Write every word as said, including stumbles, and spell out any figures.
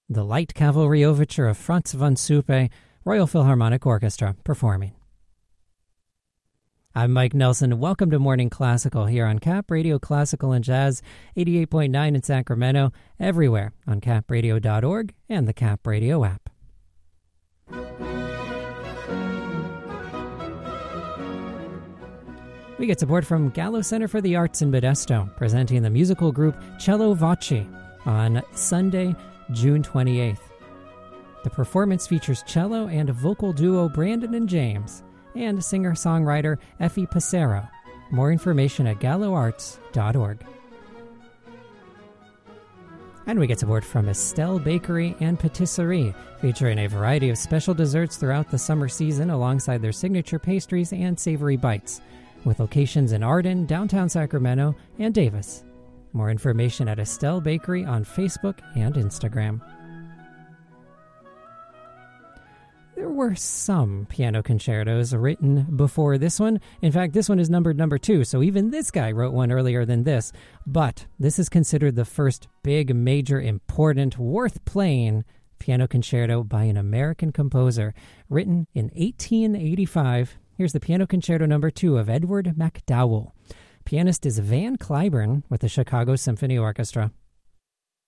the Light Cavalry Overture of Franz von Suppe, Royal Philharmonic Orchestra, performing. I'm Mike Nelson. Welcome to Morning Classical here on Cap Radio Classical and Jazz, eighty-eight point nine in Sacramento, everywhere on cap radio dot org and the Cap Radio app. We get support from Gallo Center for the Arts in Modesto, presenting the musical group Cello Voci on Sunday, June twenty-eighth. The performance features cello and vocal duo Brandon and James, and singer-songwriter Effie Passero. More information at gallo arts dot org. And we get support from Estelle Bakery and Patisserie, featuring a variety of special desserts throughout the summer season alongside their signature pastries and savory bites, with locations in Arden, downtown Sacramento, and Davis. More information at Estelle Bakery on Facebook and Instagram. There were some piano concertos written before this one. In fact, this one is numbered number two, so even this guy wrote one earlier than this. But this is considered the first big, major, important, worth playing piano concerto by an American composer, written in eighteen eighty-five. Here's the Piano Concerto number two of Edward MacDowell. Pianist is Van Cliburn with the Chicago Symphony Orchestra.